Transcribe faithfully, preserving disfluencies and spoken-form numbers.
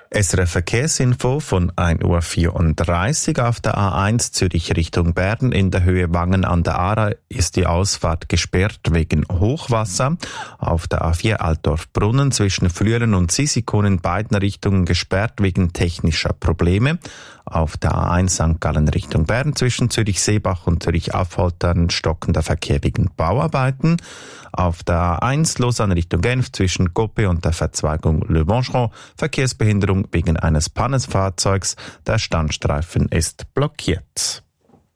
S R F Verkehrsinfo von ein Uhr vierunddreißig. Auf der A eins Zürich Richtung Bern in der Höhe Wangen an der Aare ist die Ausfahrt gesperrt wegen Hochwasser. Auf der A vier Altdorf-Brunnen zwischen Flüelen und Sisikon in beiden Richtungen gesperrt wegen technischer Probleme. Auf der A eins Sankt Gallen Richtung Bern zwischen Zürich-Seebach und Zürich-Affoltern stockender Verkehr wegen Bauarbeiten. Auf der A eins Lausanne Richtung Genf zwischen Goppe und der Verzweigung Le Boncheron Verkehrsbehinderung wegen eines Pannenfahrzeugs. Der Standstreifen ist blockiert.